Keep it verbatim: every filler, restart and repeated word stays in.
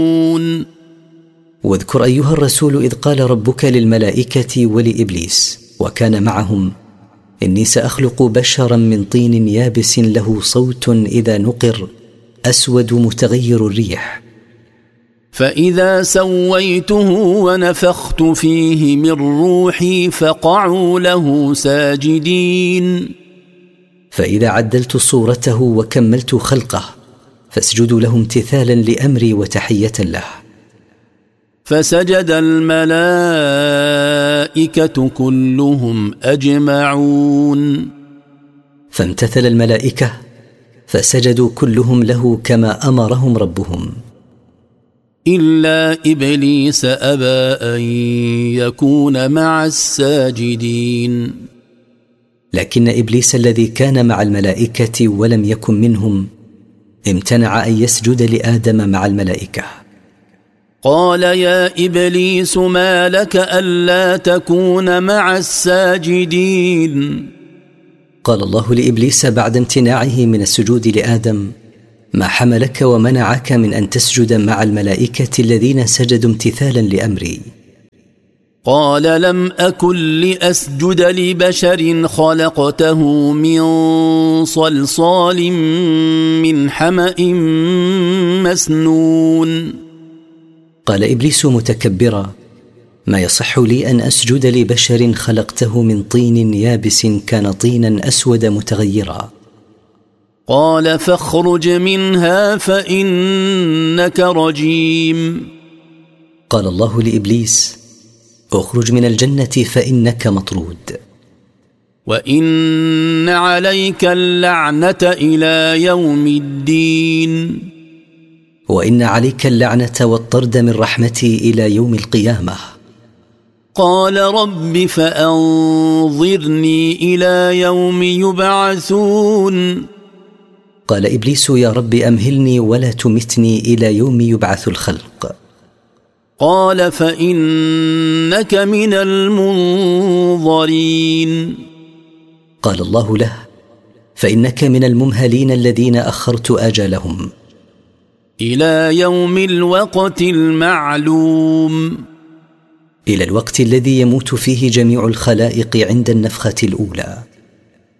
واذكر أيها الرسول إذ قال ربك للملائكة ولإبليس وكان معهم: إني سأخلق بشرا من طين يابس له صوت إذا نقر أسود متغير الريح، فإذا سويته ونفخت فيه من روحي فقعوا له ساجدين. فإذا عدلت صورته وكملت خلقه فاسجدوا له امتثالا لأمري وتحية له. فسجد الملائكة كلهم أجمعون. فامتثل الملائكة فسجدوا كلهم له كما أمرهم ربهم، إلا إبليس أبى أن يكون مع الساجدين. لكن إبليس الذي كان مع الملائكة ولم يكن منهم امتنع أن يسجد لآدم مع الملائكة. قال يا إبليس ما لك ألا تكون مع الساجدين. قال الله لإبليس بعد امتناعه من السجود لآدم: ما حملك ومنعك من أن تسجد مع الملائكة الذين سجدوا امتثالا لأمري؟ قال لم أكن لأسجد لبشر خلقته من صلصال من حمأ مسنون. قال إبليس متكبرا: ما يصح لي أن أسجد لبشر خلقته من طين يابس كان طينا أسود متغيرا. قال فاخرج منها فإنك رجيم. قال الله لإبليس: اخرج من الجنة فإنك مطرود. وإن عليك اللعنة إلى يوم الدين. وإن عليك اللعنة والطرد من رحمتي إلى يوم القيامة. قال رب فأنظرني إلى يوم يبعثون. قال إبليس: يا رب أمهلني ولا تمتني إلى يوم يبعث الخلق. قال فإنك من المنظرين. قال الله له: فإنك من الممهلين الذين أخرت آجالهم إلى يوم الوقت المعلوم، إلى الوقت الذي يموت فيه جميع الخلائق عند النفخة الأولى.